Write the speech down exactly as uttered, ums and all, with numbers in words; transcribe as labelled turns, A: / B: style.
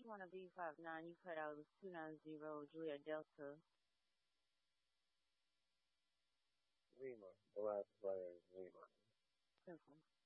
A: one to B five nine. You cut out. It was two nine zero Juliet Delta.
B: Lima. The last player is Lima.
A: Simple.